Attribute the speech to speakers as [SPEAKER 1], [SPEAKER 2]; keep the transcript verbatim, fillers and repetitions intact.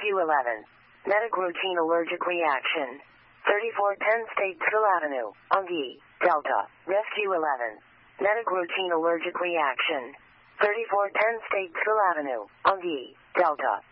[SPEAKER 1] Rescue eleven. Medic routine allergic reaction. thirty-four ten Statesville Avenue, Ungi, Delta. Rescue eleven. Medic routine allergic reaction. thirty-four ten Statesville Avenue, Ungi, Delta.